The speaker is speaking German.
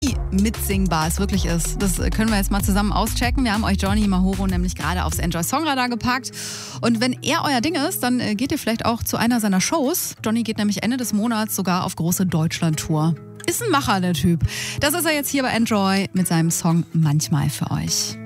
wie mitsingbar es wirklich ist. Das können wir jetzt mal zusammen auschecken. Wir haben euch Johnny Mahoro nämlich gerade aufs Enjoy Songradar gepackt. Und wenn er euer Ding ist, dann geht ihr vielleicht auch zu einer seiner Shows. Johnny geht nämlich Ende des Monats sogar auf große Deutschland-Tour. Ist ein Macher, der Typ. Das ist er jetzt hier bei Enjoy mit seinem Song Manchmal für euch.